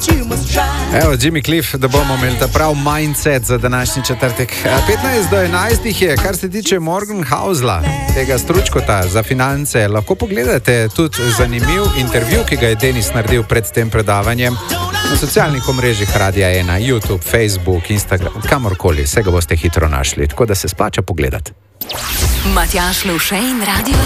Evo, Jimmy Cliff, da bomo imeli ta prav mindset za današnji četrtek. 15 do 11 je, kar se tiče Morgan Housela, tega stručkota za finance. Lahko pogledate tudi zanimiv intervju, ki ga je Denis naredil pred tem predavanjem na socialnih omrežjih Radia 1, YouTube, Facebook, Instagram, kamorkoli, vse ga boste hitro našli, tako da se splača pogledati. Matjaž Lovše in Radio